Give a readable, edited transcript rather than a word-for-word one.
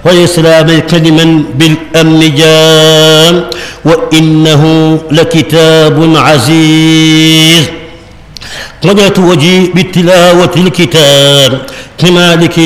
والإسلام كلما بالأمن جام، وإنه لكتاب عزيز. وجهت وجهي بتلاوة الكتاب كمالك